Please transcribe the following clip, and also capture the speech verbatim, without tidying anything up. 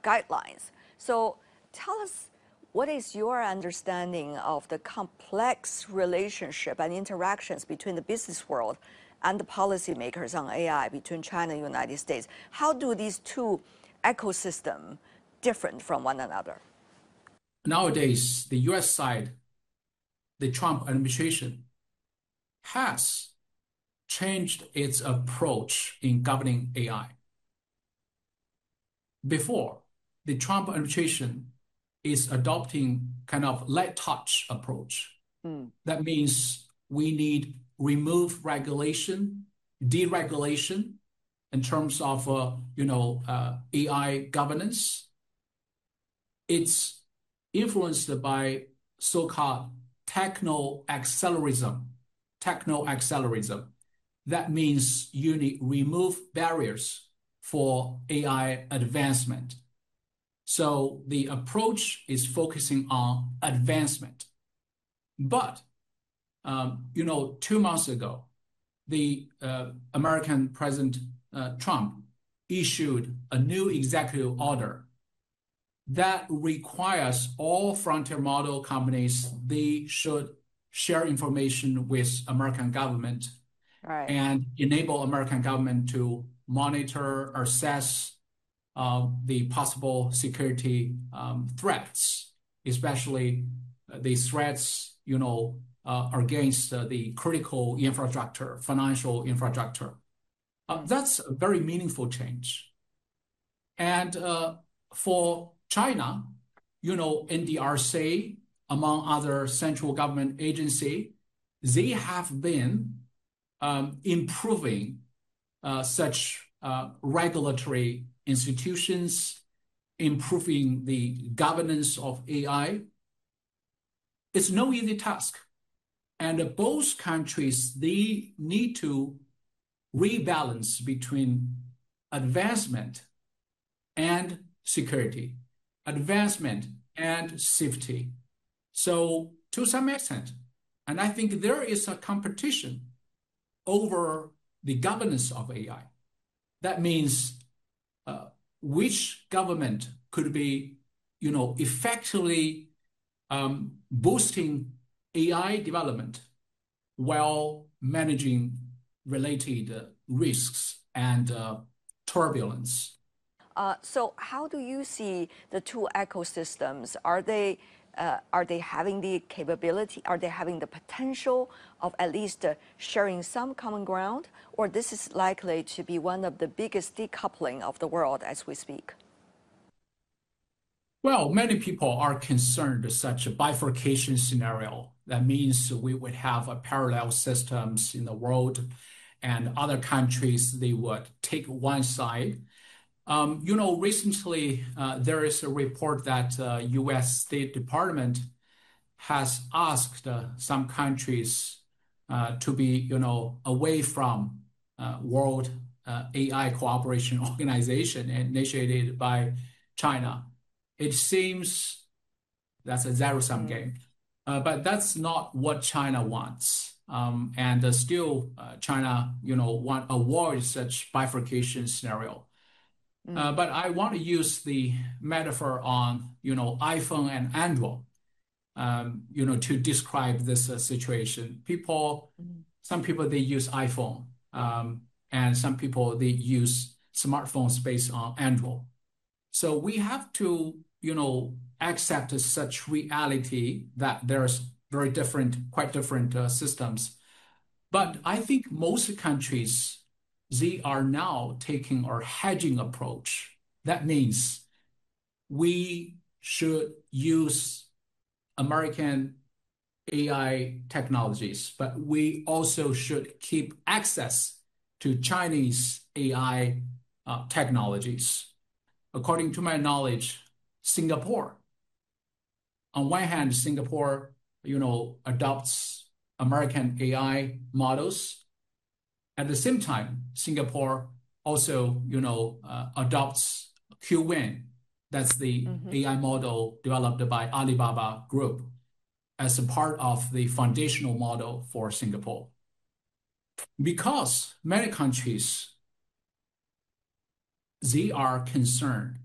guidelines. So tell us, what is your understanding of the complex relationship and interactions between the business world and the policymakers on A I between China and the United States? How do these two ecosystems different from one another? Nowadays, the U S side, the Trump administration, has changed its approach in governing A I. Before, the Trump administration is adopting kind of light touch approach. Mm. That means we need remove regulation, deregulation in terms of uh, you know uh, A I governance. It's influenced by so-called techno-accelerism. Techno-accelerism. That means you need remove barriers for A I advancement. So the approach is focusing on advancement. But, um, you know, two months ago, the uh, American President uh, Trump issued a new executive order that requires all frontier model companies, they should share information with American government, right, and enable American government to monitor, assess uh, the possible security um, threats, especially uh, the threats, you know, uh, against uh, the critical infrastructure, financial infrastructure. Uh, that's a very meaningful change. And uh, for China, you know, N D R C, among other central government agency, they have been um, improving uh, such uh, regulatory institutions, improving the governance of A I. It's no easy task. And both countries, they need to rebalance between advancement and security, advancement and safety. So to some extent, and I think there is a competition over the governance of A I. That means uh, which government could be, you know, effectively um, boosting A I development while managing related uh, risks and uh, turbulence. Uh, so how do you see the two ecosystems? Are they uh, are they having the capability? Are they having the potential of at least uh, sharing some common ground? Or this is likely to be one of the biggest decoupling of the world as we speak? Well, many people are concerned such a bifurcation scenario. That means we would have a parallel systems in the world, and other countries, they would take one side. Um, you know, recently uh, there is a report that uh, U S State Department has asked uh, some countries uh, to be, you know, away from uh, World uh, A I Cooperation Organization initiated by China. It seems that's a zero-sum game, uh, but that's not what China wants. Um, and uh, still, uh, China, you know, want avoid such bifurcation scenario. Mm. Uh, but I want to use the metaphor on, you know, iPhone and Android, um, you know, to describe this uh, situation. People, mm. some people, they use iPhone, um, and some people, they use smartphones based on Android. So we have to, you know, accept such reality that there's very different, quite different uh, systems. But I think most countries, they are now taking a hedging approach. That means we should use American A I technologies, but we also should keep access to Chinese A I uh, technologies. According to my knowledge, Singapore, on one hand, Singapore, you know, adopts American A I models. At the same time, Singapore also, you know, uh, adopts Qwen, that's the mm-hmm. A I model developed by Alibaba Group, as a part of the foundational model for Singapore. Because many countries, they are concerned